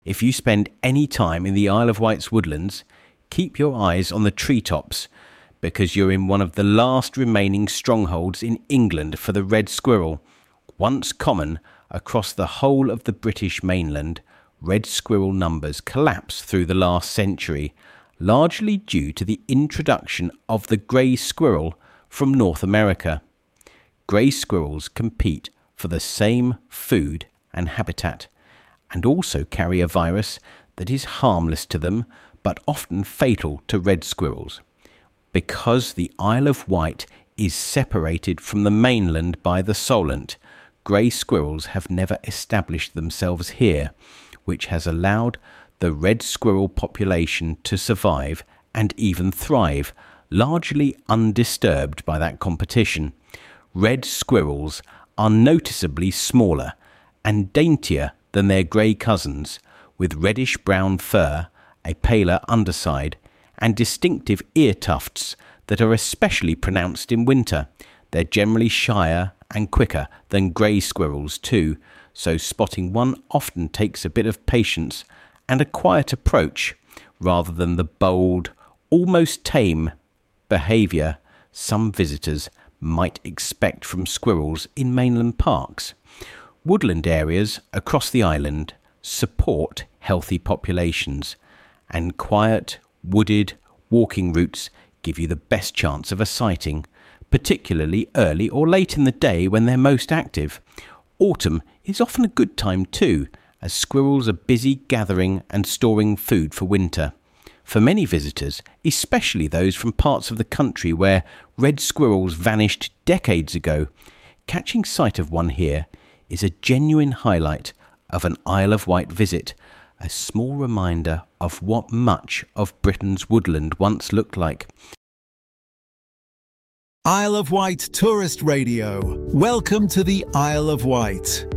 If you spend any time in the Isle of Wight's woodlands, keep your eyes on the treetops, because you're in one of the last remaining strongholds in England for the red squirrel. Once common across the whole of the British mainland, red squirrel numbers collapsed through the last century, largely due to the introduction of the grey squirrel from North America. Grey squirrels compete for the same food and habitat, and also carry a virus that is harmless to them but often fatal to red squirrels. Because the Isle of Wight is separated from the mainland by the Solent, grey squirrels have never established themselves here, which has allowed the red squirrel population to survive and even thrive, largely undisturbed by that competition. Red squirrels are noticeably smaller and daintier than their grey cousins, with reddish-brown fur, a paler underside, and distinctive ear tufts that are especially pronounced in winter. They're generally shyer and quicker than grey squirrels too, so spotting one often takes a bit of patience and a quiet approach, rather than the bold, almost tame behaviour some visitors might expect from squirrels in mainland parks. Woodland areas across the island support healthy populations, and quiet, wooded walking routes give you the best chance of a sighting, particularly early or late in the day when they're most active. Autumn is often a good time too, as squirrels are busy gathering and storing food for winter. For many visitors, especially those from parts of the country where red squirrels vanished decades ago, catching sight of one here is a genuine highlight of an Isle of Wight visit, a small reminder of what much of Britain's woodland once looked like. Isle of Wight Tourist Radio. Welcome to the Isle of Wight.